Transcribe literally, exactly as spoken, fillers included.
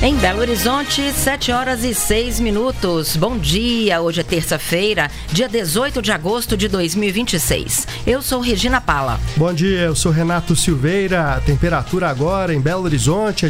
Em Belo Horizonte, sete horas e seis minutos. Bom dia, hoje é terça-feira, dia dezoito de agosto de dois mil e vinte e seis. Eu sou Regina Pala. Bom dia, eu sou Renato Silveira. A temperatura agora em Belo Horizonte é